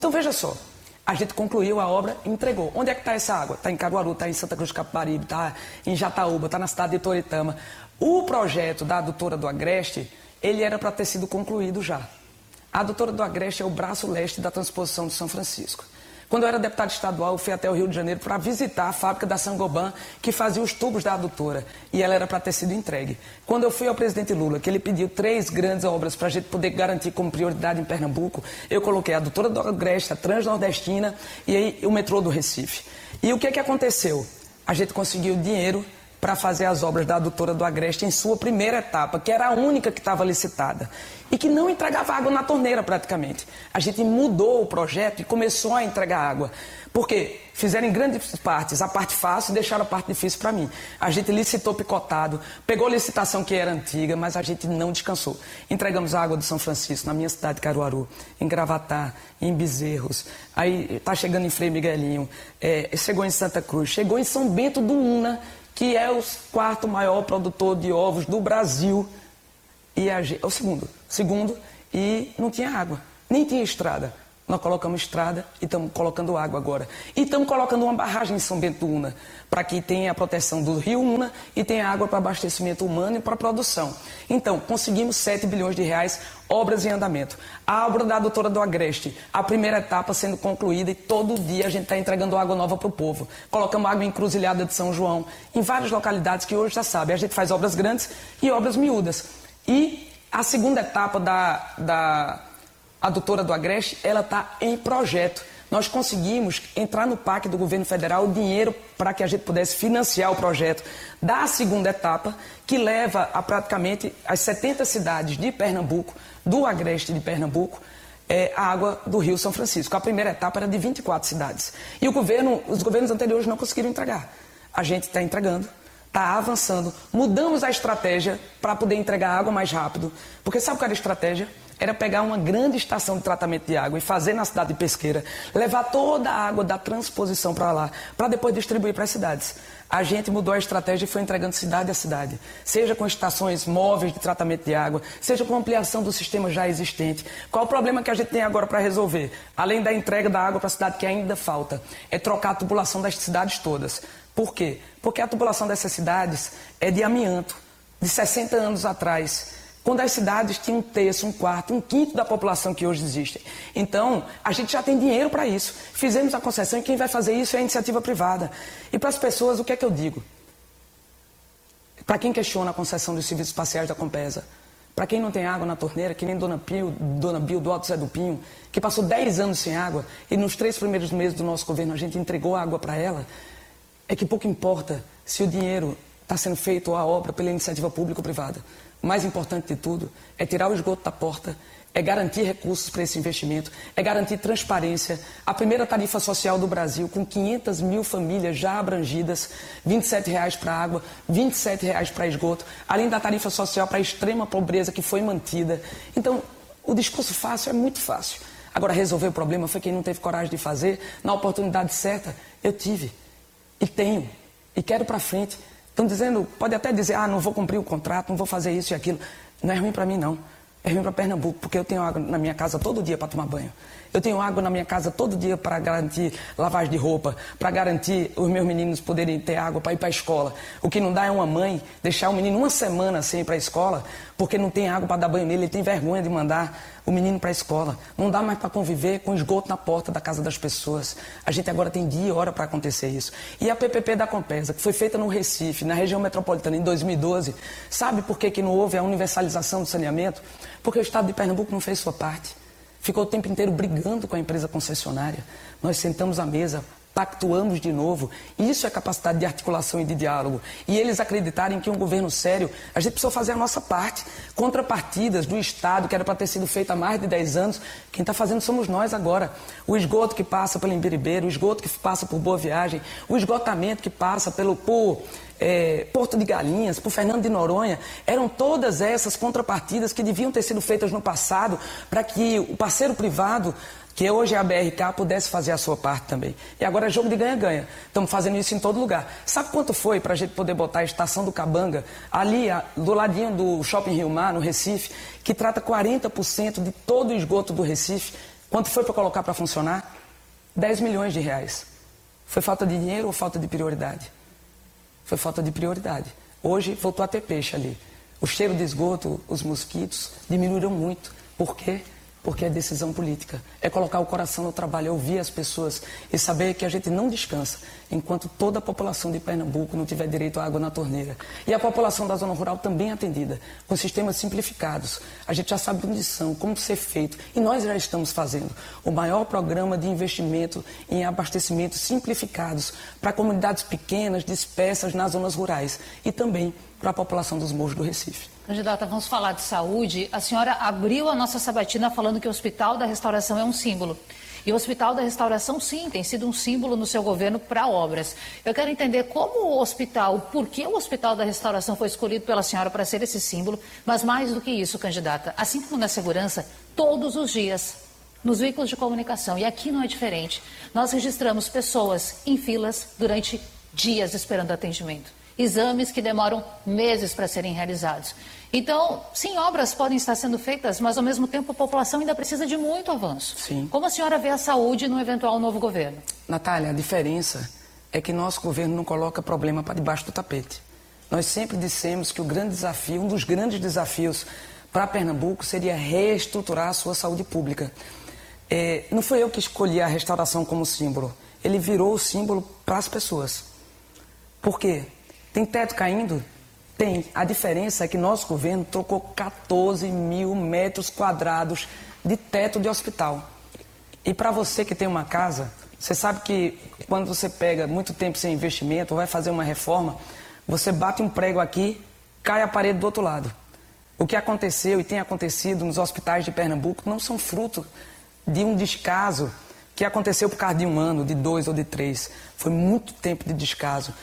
Então veja só, a gente concluiu a obra e entregou. Onde é que está essa água? Está em Caruaru, está em Santa Cruz do Capibaribe, está em Jataúba, está na cidade de Toritama. O projeto da adutora do Agreste, ele era para ter sido concluído já. A adutora do Agreste é o braço leste da transposição de São Francisco. Quando eu era deputado estadual, eu fui até o Rio de Janeiro para visitar a fábrica da Saint-Gobain, que fazia os tubos da adutora, e ela era para ter sido entregue. Quando eu fui ao presidente Lula, que ele pediu 3 grandes obras para a gente poder garantir como prioridade em Pernambuco, eu coloquei a adutora do Agreste, a Transnordestina e aí o metrô do Recife. E o que aconteceu? A gente conseguiu dinheiro para fazer as obras da adutora do Agreste em sua primeira etapa, que era a única que estava licitada, e que não entregava água na torneira praticamente. A gente mudou o projeto e começou a entregar água, porque fizeram em grandes partes a parte fácil e deixaram a parte difícil para mim. A gente licitou picotado, pegou licitação que era antiga, mas a gente não descansou. Entregamos a água do São Francisco, na minha cidade de Caruaru, em Gravatá, em Bezerros, aí está chegando em Frei Miguelinho, chegou em Santa Cruz, chegou em São Bento do Una, que é o 4º maior produtor de ovos do Brasil, e o segundo, e não tinha água, nem tinha estrada. Nós colocamos estrada e estamos colocando água agora. E estamos colocando uma barragem em São Bento do Una, para que tenha a proteção do rio Una e tenha água para abastecimento humano e para produção. Então, conseguimos 7 bilhões de reais, obras em andamento. A obra da adutora do Agreste, a primeira etapa sendo concluída, e todo dia a gente está entregando água nova para o povo. Colocamos água em Encruzilhada de São João, em várias localidades que hoje já sabem. A gente faz obras grandes e obras miúdas. E a segunda etapa da adutora do Agreste, ela está em projeto. Nós conseguimos entrar no PAC do governo federal o dinheiro para que a gente pudesse financiar o projeto da segunda etapa, que leva a praticamente as 70 cidades de Pernambuco, do Agreste de Pernambuco, a água do Rio São Francisco. A primeira etapa era de 24 cidades. E os governos anteriores não conseguiram entregar. A gente está entregando, está avançando. Mudamos a estratégia para poder entregar água mais rápido. Porque sabe qual era a estratégia? Era pegar uma grande estação de tratamento de água e fazer na cidade de Pesqueira, levar toda a água da transposição para lá, para depois distribuir para as cidades. A gente mudou a estratégia e foi entregando cidade a cidade, seja com estações móveis de tratamento de água, seja com ampliação do sistema já existente. Qual o problema que a gente tem agora para resolver? Além da entrega da água para a cidade, que ainda falta, é trocar a tubulação das cidades todas. Por quê? Porque a tubulação dessas cidades é de amianto, de 60 anos atrás, quando as cidades tinham 1/3, 1/4, 1/5 da população que hoje existe. Então, a gente já tem dinheiro para isso. Fizemos a concessão e quem vai fazer isso é a iniciativa privada. E para as pessoas, o que é que eu digo? Para quem questiona a concessão dos serviços espaciais da Compesa, para quem não tem água na torneira, que nem Dona Bio do Alto Zé do Pinho, que passou 10 anos sem água e nos 3 primeiros meses do nosso governo a gente entregou água para ela, é que pouco importa se o dinheiro está sendo feito ou a obra pela iniciativa pública ou privada. O mais importante de tudo é tirar o esgoto da porta, é garantir recursos para esse investimento, é garantir transparência. A primeira tarifa social do Brasil, com 500 mil famílias já abrangidas, R$ 27,00 para água, R$ 27,00 para esgoto, além da tarifa social para a extrema pobreza que foi mantida. Então, o discurso fácil é muito fácil. Agora, resolver o problema foi quem não teve coragem de fazer. Na oportunidade certa, eu tive, e tenho, e quero para frente. Estão dizendo, pode até dizer, não vou cumprir o contrato, não vou fazer isso e aquilo. Não é ruim para mim, não. É ruim para Pernambuco, porque eu tenho água na minha casa todo dia para tomar banho. Eu tenho água na minha casa todo dia para garantir lavagem de roupa, para garantir os meus meninos poderem ter água para ir para a escola. O que não dá é uma mãe deixar o menino uma semana sem ir para a escola, porque não tem água para dar banho nele, ele tem vergonha de mandar o menino para a escola. Não dá mais para conviver com esgoto na porta da casa das pessoas. A gente agora tem dia e hora para acontecer isso. E a PPP da Compesa, que foi feita no Recife, na região metropolitana, em 2012, sabe por que não houve a universalização do saneamento? Porque o Estado de Pernambuco não fez sua parte. Ficou o tempo inteiro brigando com a empresa concessionária. Nós sentamos à mesa, pactuamos de novo. Isso é capacidade de articulação e de diálogo. E eles acreditarem que um governo sério, a gente precisou fazer a nossa parte. Contrapartidas do Estado, que era para ter sido feita há mais de 10 anos, quem está fazendo somos nós agora. O esgoto que passa pelo Imbiribeiro, o esgoto que passa por Boa Viagem, o esgotamento que passa por Porto de Galinhas, por Fernando de Noronha, eram todas essas contrapartidas que deviam ter sido feitas no passado para que o parceiro privado, que hoje é a BRK, pudesse fazer a sua parte também. E agora é jogo de ganha-ganha. Estamos fazendo isso em todo lugar. Sabe quanto foi para a gente poder botar a estação do Cabanga, ali do ladinho do Shopping Rio Mar, no Recife, que trata 40% de todo o esgoto do Recife? Quanto foi para colocar para funcionar? 10 milhões de reais. Foi falta de dinheiro ou falta de prioridade? Foi falta de prioridade. Hoje voltou a ter peixe ali. O cheiro de esgoto, os mosquitos diminuíram muito. Por quê? Porque é decisão política. É colocar o coração no trabalho, é ouvir as pessoas e saber que a gente não descansa enquanto toda a população de Pernambuco não tiver direito à água na torneira. E a população da zona rural também atendida, com sistemas simplificados. A gente já sabe onde são, como ser feito. E nós já estamos fazendo o maior programa de investimento em abastecimentos simplificados para comunidades pequenas, dispersas nas zonas rurais. E também para a população dos morros do Recife. Candidata, vamos falar de saúde. A senhora abriu a nossa sabatina falando que o Hospital da Restauração é um símbolo. E o Hospital da Restauração, sim, tem sido um símbolo no seu governo para obras. Eu quero entender como o hospital, por que o Hospital da Restauração foi escolhido pela senhora para ser esse símbolo, mas mais do que isso, candidata, assim como na segurança, todos os dias, nos veículos de comunicação, e aqui não é diferente, nós registramos pessoas em filas durante dias esperando atendimento. Exames que demoram meses para serem realizados. Então, sim, obras podem estar sendo feitas, mas ao mesmo tempo a população ainda precisa de muito avanço. Sim. Como a senhora vê a saúde no eventual novo governo? Natália, a diferença é que nosso governo não coloca problema para debaixo do tapete. Nós sempre dissemos que o grande desafio, um dos grandes desafios para Pernambuco seria reestruturar a sua saúde pública. Não foi eu que escolhi a restauração como símbolo. Ele virou o símbolo para as pessoas. Por quê? Tem teto caindo? Tem. A diferença é que nosso governo trocou 14 mil metros quadrados de teto de hospital. E para você que tem uma casa, você sabe que quando você pega muito tempo sem investimento ou vai fazer uma reforma, você bate um prego aqui, cai a parede do outro lado. O que aconteceu e tem acontecido nos hospitais de Pernambuco não são fruto de um descaso que aconteceu por causa de 1 ano, de 2 ou de 3. Foi muito tempo de descaso.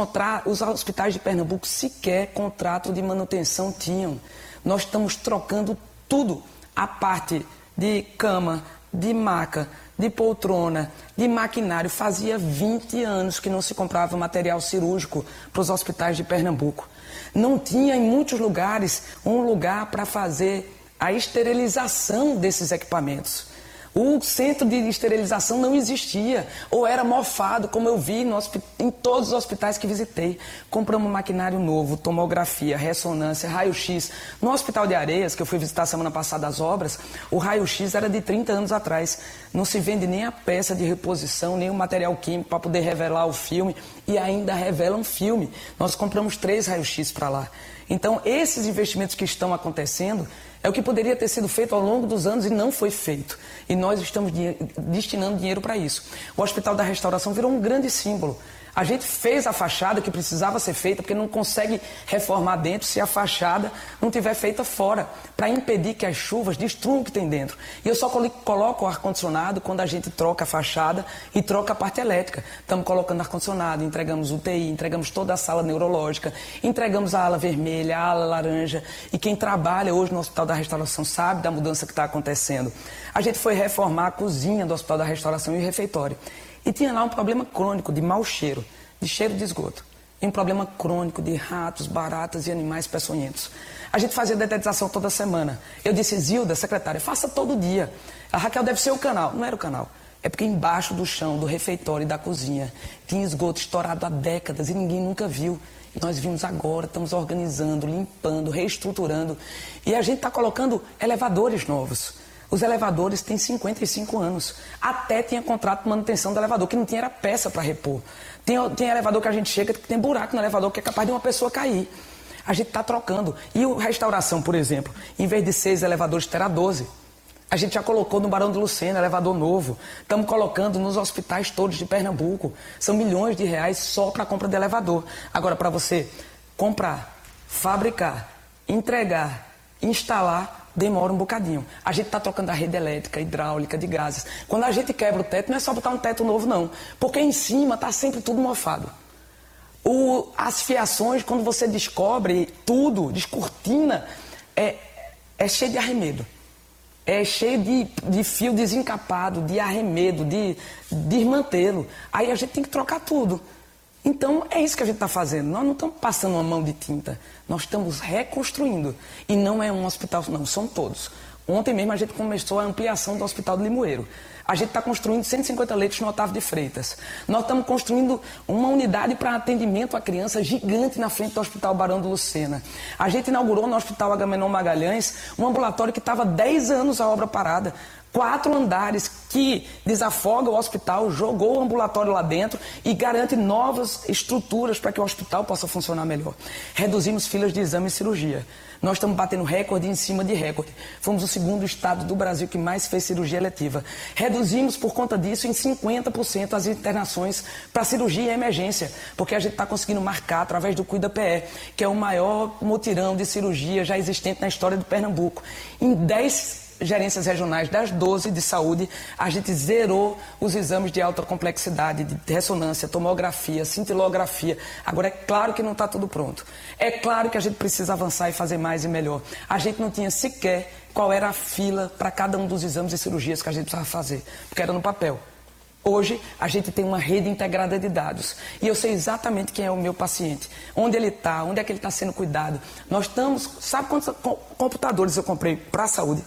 Os hospitais de Pernambuco sequer contrato de manutenção tinham. Nós estamos trocando tudo. A parte de cama, de maca, de poltrona, de maquinário. Fazia 20 anos que não se comprava material cirúrgico para os hospitais de Pernambuco. Não tinha em muitos lugares um lugar para fazer a esterilização desses equipamentos. O centro de esterilização não existia, ou era mofado, como eu vi em todos os hospitais que visitei. Compramos maquinário novo, tomografia, ressonância, raio-x. No Hospital de Areias, que eu fui visitar semana passada as obras, o raio-x era de 30 anos atrás. Não se vende nem a peça de reposição, nem o material químico para poder revelar o filme, e ainda revelam filme. Nós compramos 3 raio-x para lá. Então, esses investimentos que estão acontecendo é o que poderia ter sido feito ao longo dos anos e não foi feito. E nós estamos destinando dinheiro para isso. O Hospital da Restauração virou um grande símbolo. A gente fez a fachada que precisava ser feita, porque não consegue reformar dentro se a fachada não tiver feita fora, para impedir que as chuvas destruam o que tem dentro. E eu só coloco o ar-condicionado quando a gente troca a fachada e troca a parte elétrica. Estamos colocando ar-condicionado, entregamos UTI, entregamos toda a sala neurológica, entregamos a ala vermelha, a ala laranja. E quem trabalha hoje no Hospital da Restauração sabe da mudança que está acontecendo. A gente foi reformar a cozinha do Hospital da Restauração e o refeitório. E tinha lá um problema crônico de mau cheiro, de cheiro de esgoto. E um problema crônico de ratos, baratas e animais peçonhentos. A gente fazia detetização toda semana. Eu disse, Zilda, secretária, faça todo dia. A Raquel deve ser o canal. Não era o canal. É porque embaixo do chão, do refeitório e da cozinha, tinha esgoto estourado há décadas e ninguém nunca viu. E nós vimos agora, estamos organizando, limpando, reestruturando. E a gente está colocando elevadores novos. Os elevadores têm 55 anos. Até tinha contrato de manutenção do elevador, que não tinha era peça para repor. Tem elevador que a gente chega, que tem buraco no elevador, que é capaz de uma pessoa cair. A gente está trocando. E a restauração, por exemplo, em vez de 6 elevadores, terá 12. A gente já colocou no Barão de Lucena, elevador novo. Estamos colocando nos hospitais todos de Pernambuco. São milhões de reais só para a compra de elevador. Agora, para você comprar, fabricar, entregar, instalar, demora um bocadinho. A gente está trocando a rede elétrica, hidráulica, de gases. Quando a gente quebra o teto, não é só botar um teto novo, não. Porque em cima está sempre tudo mofado. As fiações, quando você descobre tudo, descortina, é cheio de arremedo. É cheio de fio desencapado, de arremedo, de desmantelo. Aí a gente tem que trocar tudo. Então, é isso que a gente está fazendo. Nós não estamos passando uma mão de tinta. Nós estamos reconstruindo. E não é um hospital, não, são todos. Ontem mesmo a gente começou a ampliação do Hospital do Limoeiro. A gente está construindo 150 leitos no Otávio de Freitas. Nós estamos construindo uma unidade para atendimento à criança gigante na frente do Hospital Barão do Lucena. A gente inaugurou no Hospital Agamenon Magalhães um ambulatório que estava 10 anos a obra parada. 4 andares que desafoga o hospital, jogou o ambulatório lá dentro e garante novas estruturas para que o hospital possa funcionar melhor. Reduzimos filas de exame e cirurgia. Nós estamos batendo recorde em cima de recorde. Fomos o segundo estado do Brasil que mais fez cirurgia eletiva. Reduzimos, por conta disso, em 50% as internações para cirurgia e emergência, porque a gente está conseguindo marcar através do Cuida PE, que é o maior mutirão de cirurgia já existente na história do Pernambuco. Em 10 gerências regionais das 12 de saúde, a gente zerou os exames de alta complexidade, de ressonância, tomografia, cintilografia. Agora, é claro que não está tudo pronto. É claro que a gente precisa avançar e fazer mais e melhor. A gente não tinha sequer qual era a fila para cada um dos exames e cirurgias que a gente precisava fazer, porque era no papel. Hoje, a gente tem uma rede integrada de dados e eu sei exatamente quem é o meu paciente, onde ele está, onde é que ele está sendo cuidado. Nós estamos... Sabe quantos computadores eu comprei para a saúde?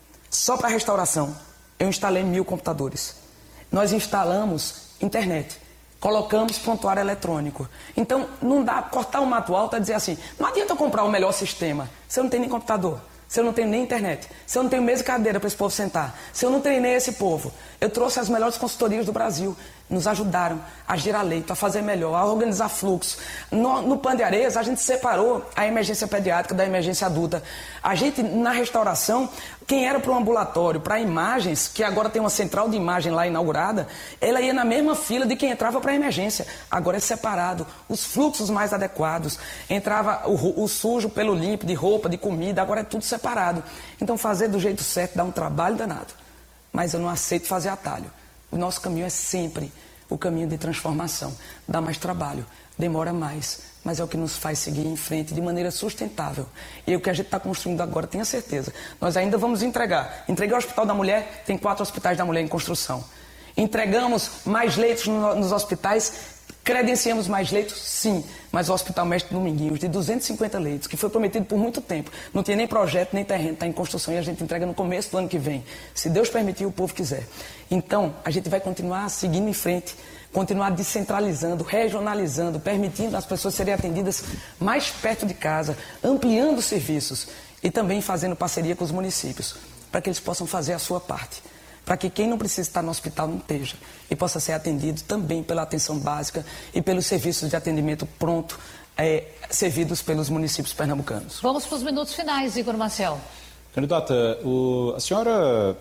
Só para a restauração, eu instalei 1000 computadores. Nós instalamos internet, colocamos prontuário eletrônico. Então, não dá cortar o mato alto e dizer assim, não adianta eu comprar o melhor sistema, se eu não tenho nem computador, se eu não tenho nem internet, se eu não tenho mesa e cadeira para esse povo sentar, se eu não treinei esse povo. Eu trouxe as melhores consultorias do Brasil, nos ajudaram a girar leito, a fazer melhor, a organizar fluxo. No Pan de Areias, a gente separou a emergência pediátrica da emergência adulta. A gente, na restauração, quem era para o ambulatório, para imagens, que agora tem uma central de imagem lá inaugurada, ela ia na mesma fila de quem entrava para a emergência. Agora é separado, os fluxos mais adequados. Entrava o sujo pelo limpo, de roupa, de comida, agora é tudo separado. Então fazer do jeito certo dá um trabalho danado. Mas eu não aceito fazer atalho. O nosso caminho é sempre o caminho de transformação. Dá mais trabalho, demora mais, mas é o que nos faz seguir em frente de maneira sustentável. E o que a gente está construindo agora, tenha certeza. Nós ainda vamos entregar. Entreguei o Hospital da Mulher, tem 4 hospitais da mulher em construção. Entregamos mais leitos nos hospitais, credenciamos mais leitos, sim. Mas o Hospital Mestre Dominguinhos, de 250 leitos, que foi prometido por muito tempo, não tinha nem projeto, nem terreno, está em construção e a gente entrega no começo do ano que vem. Se Deus permitir, o povo quiser. Então, a gente vai continuar seguindo em frente, continuar descentralizando, regionalizando, permitindo as pessoas serem atendidas mais perto de casa, ampliando os serviços e também fazendo parceria com os municípios, para que eles possam fazer a sua parte. Para que quem não precisa estar no hospital não esteja e possa ser atendido também pela atenção básica e pelos serviços de atendimento pronto servidos pelos municípios pernambucanos. Vamos para os minutos finais, Igor Marcel. Candidata, a senhora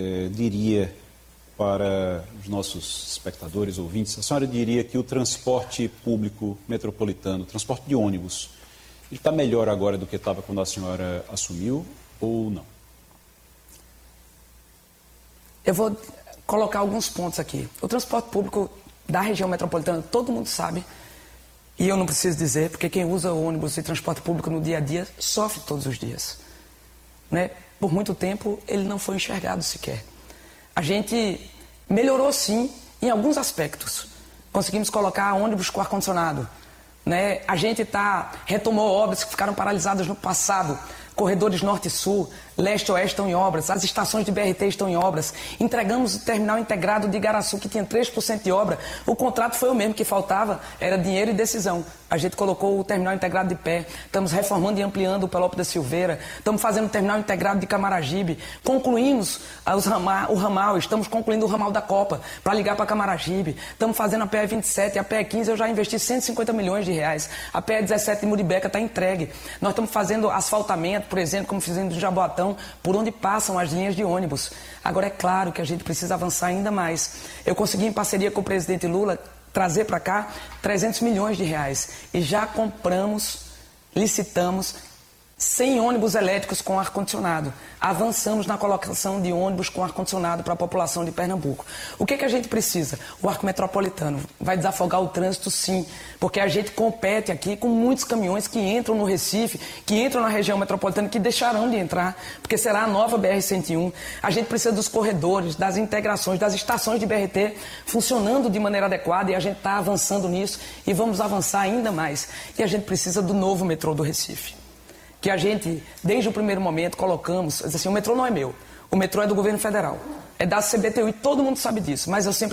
diria para os nossos espectadores, ouvintes, a senhora diria que o transporte público metropolitano, o transporte de ônibus, ele está melhor agora do que estava quando a senhora assumiu ou não? Eu vou colocar alguns pontos aqui. O transporte público da região metropolitana, todo mundo sabe, e eu não preciso dizer, porque quem usa ônibus e transporte público no dia a dia sofre todos os dias. Né? Por muito tempo, ele não foi enxergado sequer. A gente melhorou, sim, em alguns aspectos. Conseguimos colocar ônibus com ar-condicionado. Né? A gente retomou obras que ficaram paralisadas no passado. Corredores Norte e Sul, Leste e Oeste estão em obras, as estações de BRT estão em obras. Entregamos o terminal integrado de Igaraçu, que tinha 3% de obra. O contrato foi o mesmo, que faltava era dinheiro e decisão. A gente colocou o terminal integrado de pé. Estamos reformando e ampliando o Pelópio da Silveira. Estamos fazendo o terminal integrado de Camaragibe. Concluímos o ramal, estamos concluindo o ramal da Copa para ligar para Camaragibe. Estamos fazendo a PE 27 e a PE 15 eu já investi 150 milhões de reais. A PE 17 de Muribeca está entregue. Nós estamos fazendo asfaltamento, por exemplo, como fizemos no Jaboatão, por onde passam as linhas de ônibus. Agora, é claro que a gente precisa avançar ainda mais. Eu consegui, em parceria com o presidente Lula, trazer para cá 300 milhões de reais. E já compramos, licitamos 100 ônibus elétricos com ar-condicionado. Avançamos na colocação de ônibus com ar-condicionado para a população de Pernambuco. O que a gente precisa? O arco metropolitano. Vai desafogar o trânsito, sim, porque a gente compete aqui com muitos caminhões que entram no Recife, que entram na região metropolitana, que deixarão de entrar, porque será a nova BR-101. A gente precisa dos corredores, das integrações, das estações de BRT funcionando de maneira adequada e a gente está avançando nisso e vamos avançar ainda mais. E a gente precisa do novo metrô do Recife. que a gente, desde o primeiro momento, colocamos, assim, o metrô não é meu, o metrô é do governo federal, é da CBTU e todo mundo sabe disso, mas eu sempre